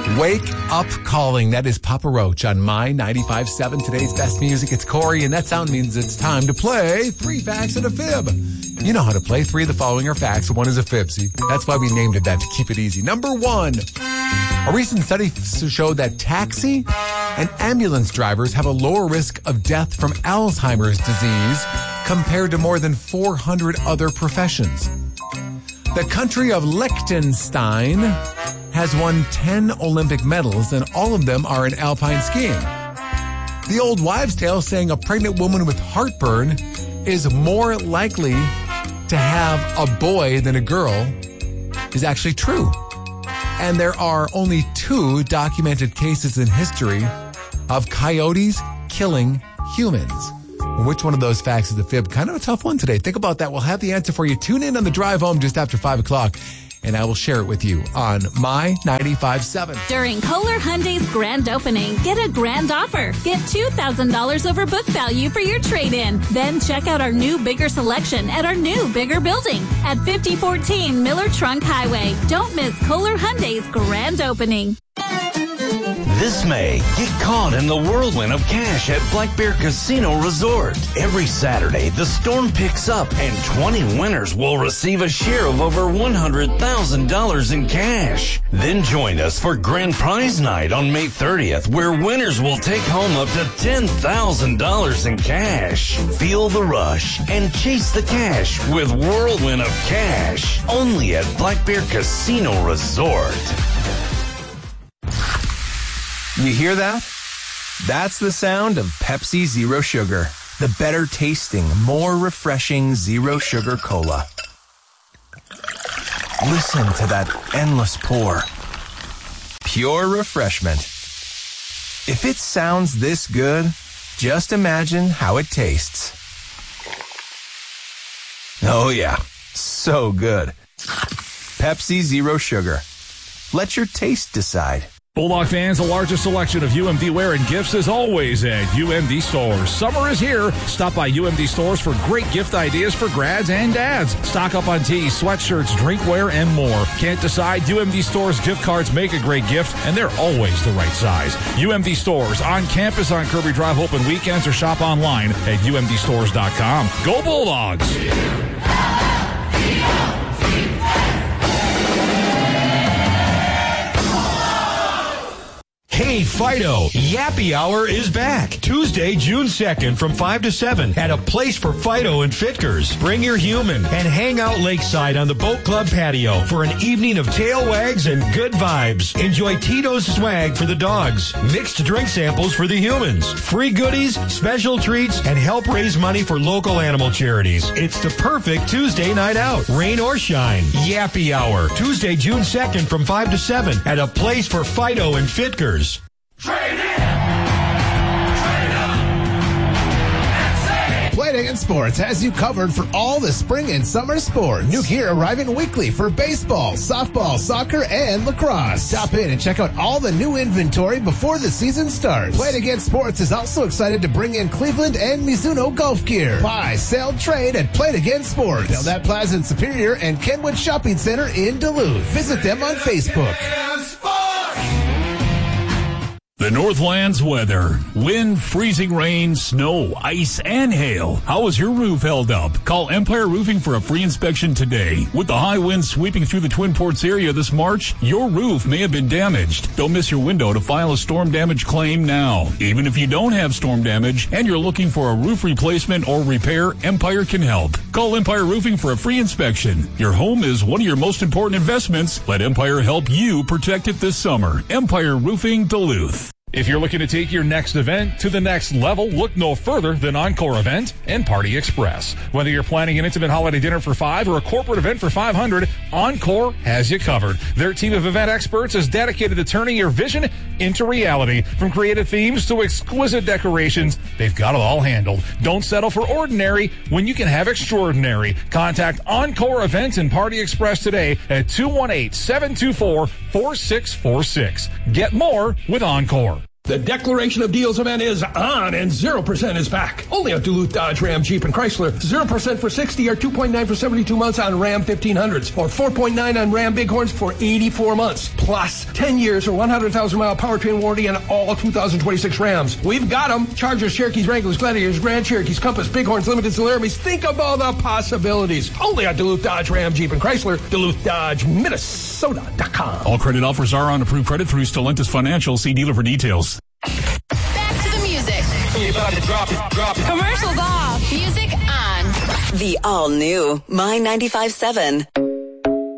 Wake Up Calling. That is Papa Roach on My 95.7. Today's best music. It's Corey, and that sound means it's time to play 3 Facts and a Fib. You know how to play. 3 of the following are facts. 1 is a fib. See, that's why we named it that, to keep it easy. Number 1. A recent study showed that taxi and ambulance drivers have a lower risk of death from Alzheimer's disease compared to more than 400 other professions. The country of Liechtenstein has won 10 Olympic medals, and all of them are in alpine skiing. The old wives' tale saying a pregnant woman with heartburn is more likely to have a boy than a girl is actually true. And there are only 2 documented cases in history of coyotes killing humans. Which one of those facts is the fib? Kind of a tough one today. Think about that. We'll have the answer for you. Tune in on the drive home just after 5 o'clock, and I will share it with you on My 95.7. During Kohler Hyundai's grand opening, get a grand offer. Get $2,000 over book value for your trade-in. Then check out our new bigger selection at our new bigger building at 5014 Miller Trunk Highway. Don't miss Kohler Hyundai's grand opening. This May, get caught in the whirlwind of cash at Black Bear Casino Resort. Every Saturday, the storm picks up and 20 winners will receive a share of over $100,000 in cash. Then join us for Grand Prize Night on May 30th, where winners will take home up to $10,000 in cash. Feel the rush and chase the cash with Whirlwind of Cash. Only at Black Bear Casino Resort. You hear that? That's the sound of Pepsi Zero Sugar, the better tasting, more refreshing zero sugar cola. Listen to that endless pour. Pure refreshment. If it sounds this good, just imagine how it tastes. Oh yeah, so good. Pepsi Zero Sugar. Let your taste decide. Bulldog fans, the largest selection of UMD wear and gifts is always at UMD Stores. Summer is here. Stop by UMD Stores for great gift ideas for grads and dads. Stock up on tees, sweatshirts, drinkware, and more. Can't decide? UMD Stores gift cards make a great gift, and they're always the right size. UMD Stores on campus on Kirby Drive, open weekends, or shop online at umdstores.com. Go Bulldogs! Hey, Fido, Yappy Hour is back. Tuesday, June 2nd from 5 to 7 at a place for Fido and Fitkers. Bring your human and hang out lakeside on the Boat Club patio for an evening of tail wags and good vibes. Enjoy Tito's swag for the dogs, mixed drink samples for the humans, free goodies, special treats, and help raise money for local animal charities. It's the perfect Tuesday night out, rain or shine. Yappy Hour, Tuesday, June 2nd from 5 to 7 at a place for Fido and Fitkers. Trade in! Trade up! And save! Play It Again Sports has you covered for all the spring and summer sports. New gear arriving weekly for baseball, softball, soccer, and lacrosse. Stop in and check out all the new inventory before the season starts. Play It Again Sports is also excited to bring in Cleveland and Mizuno golf gear. Buy, sell, trade at Play It Again Sports. Belknap Plaza in Superior and Kenwood Shopping Center in Duluth. Visit them on Facebook. The Northlands weather. Wind, freezing rain, snow, ice, and hail. How has your roof held up? Call Empire Roofing for a free inspection today. With the high winds sweeping through the Twin Ports area this March, your roof may have been damaged. Don't miss your window to file a storm damage claim now. Even if you don't have storm damage and you're looking for a roof replacement or repair, Empire can help. Call Empire Roofing for a free inspection. Your home is one of your most important investments. Let Empire help you protect it this summer. Empire Roofing Duluth. If you're looking to take your next event to the next level, look no further than Encore Event and Party Express. Whether you're planning an intimate holiday dinner for 5 or a corporate event for 500, Encore has you covered. Their team of event experts is dedicated to turning your vision into reality. From creative themes to exquisite decorations, they've got it all handled. Don't settle for ordinary when you can have extraordinary. Contact Encore Event and Party Express today at 218-724-4646. Get more with Encore. The declaration of deals event is on, and 0% is back. Only on Duluth, Dodge, Ram, Jeep, and Chrysler. 0% for 60 or 2.9 for 72 months on Ram 1500s, or 4.9 on Ram Bighorns for 84 months. Plus 10 years or 100,000-mile powertrain warranty on all 2026 Rams. We've got them. Chargers, Cherokees, Wranglers, Gladiators, Grand Cherokees, Compass, Bighorns, Limited, Laramies. Think of all the possibilities. Only on Duluth, Dodge, Ram, Jeep, and Chrysler. Duluth, Dodge, Minnesota.com. All credit offers are on approved credit through Stellantis Financial. See dealer for details. Back to the music. Drop it. Commercials off. Music on. The all-new My 95.7.